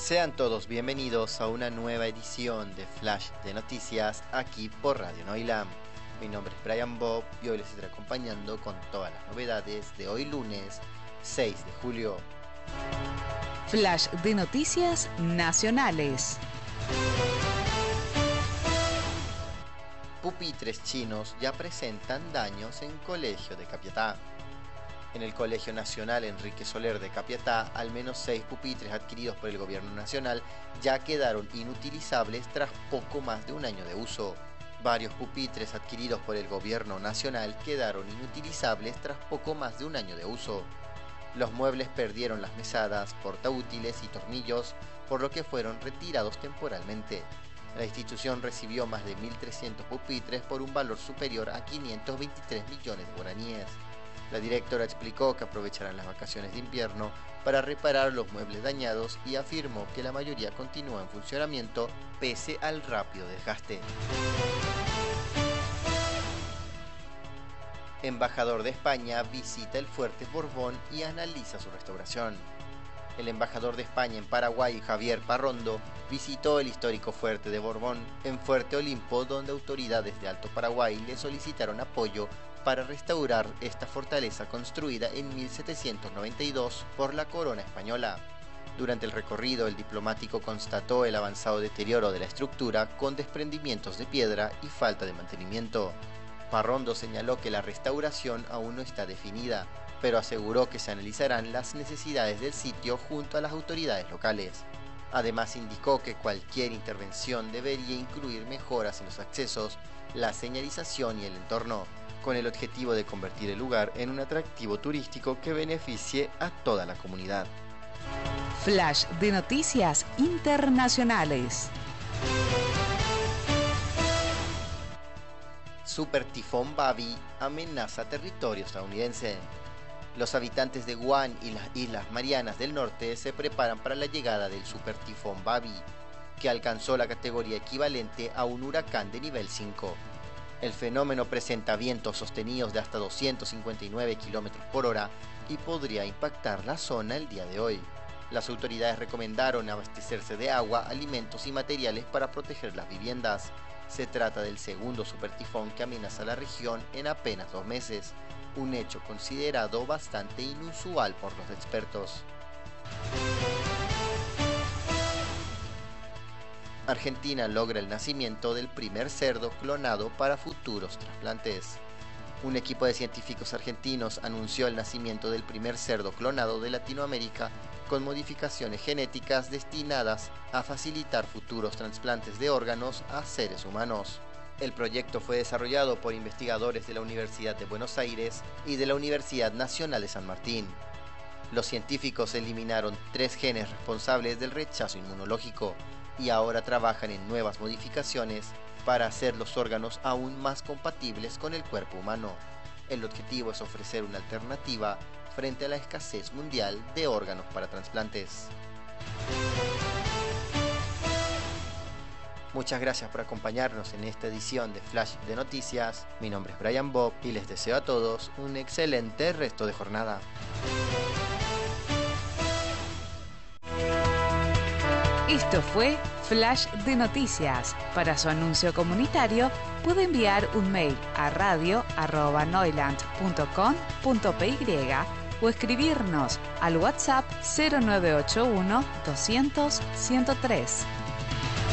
Sean todos bienvenidos a una nueva edición de Flash de Noticias aquí por Radio Noilam. Mi nombre es Brian Bob y hoy les estaré acompañando con todas las novedades de hoy lunes 6 de julio. Flash de Noticias Nacionales. Pupitres chinos ya presentan daños en Colegio de Capiatá. En el Colegio Nacional Enrique Soler de Capiatá, al menos 6 pupitres adquiridos por el gobierno nacional ya quedaron inutilizables tras poco más de un año de uso. Varios pupitres adquiridos por el gobierno nacional quedaron inutilizables tras poco más de un año de uso. Los muebles perdieron las mesadas, portaútiles y tornillos, por lo que fueron retirados temporalmente. La institución recibió más de 1.300 pupitres por un valor superior a 523 millones de guaraníes. La directora explicó que aprovecharán las vacaciones de invierno para reparar los muebles dañados y afirmó que la mayoría continúa en funcionamiento pese al rápido desgaste. Embajador de España visita el Fuerte Borbón y analiza su restauración. El embajador de España en Paraguay, Javier Parrondo, visitó el histórico Fuerte de Borbón en Fuerte Olimpo, donde autoridades de Alto Paraguay le solicitaron apoyo para restaurar esta fortaleza construida en 1792 por la corona española. Durante el recorrido, el diplomático constató el avanzado deterioro de la estructura con desprendimientos de piedra y falta de mantenimiento. Parrondo señaló que la restauración aún no está definida, pero aseguró que se analizarán las necesidades del sitio junto a las autoridades locales. Además indicó que cualquier intervención debería incluir mejoras en los accesos, la señalización y el entorno, con el objetivo de convertir el lugar en un atractivo turístico que beneficie a toda la comunidad. Flash de Noticias Internacionales. Supertifón Babi amenaza territorio estadounidense. Los habitantes de Guam y las Islas Marianas del Norte se preparan para la llegada del supertifón Babi, que alcanzó la categoría equivalente a un huracán de nivel 5. El fenómeno presenta vientos sostenidos de hasta 259 km por hora y podría impactar la zona el día de hoy. Las autoridades recomendaron abastecerse de agua, alimentos y materiales para proteger las viviendas. Se trata del segundo supertifón que amenaza la región en apenas 2 meses, un hecho considerado bastante inusual por los expertos. Argentina logra el nacimiento del primer cerdo clonado para futuros trasplantes. Un equipo de científicos argentinos anunció el nacimiento del primer cerdo clonado de Latinoamérica con modificaciones genéticas destinadas a facilitar futuros trasplantes de órganos a seres humanos. El proyecto fue desarrollado por investigadores de la Universidad de Buenos Aires y de la Universidad Nacional de San Martín. Los científicos eliminaron 3 genes responsables del rechazo inmunológico y ahora trabajan en nuevas modificaciones para hacer los órganos aún más compatibles con el cuerpo humano. El objetivo es ofrecer una alternativa frente a la escasez mundial de órganos para trasplantes. Muchas gracias por acompañarnos en esta edición de Flash de Noticias. Mi nombre es Brian Bob y les deseo a todos un excelente resto de jornada. Esto fue Flash de Noticias. Para su anuncio comunitario, puede enviar un mail a radio@noiland.com.py o escribirnos al WhatsApp 0981 200 103.